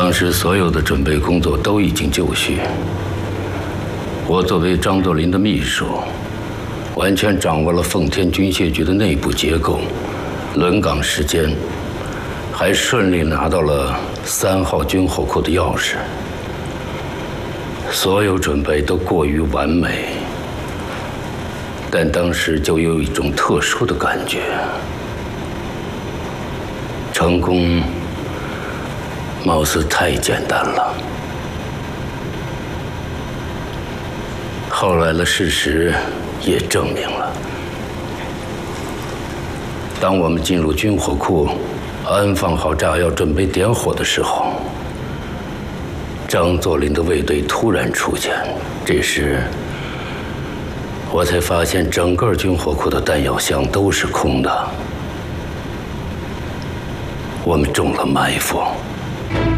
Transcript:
当时所有的准备工作都已经就绪，我作为张作霖的秘书，完全掌握了奉天军械局的内部结构、轮岗时间，还顺利拿到了3号军火库的钥匙。所有准备都过于完美，但当时就有一种特殊的感觉，成功貌似太简单了。后来的事实也证明了，当我们进入军火库，安放好炸药，准备点火的时候，张作霖的卫队突然出现。这时，我才发现整个军火库的弹药箱都是空的，我们中了埋伏。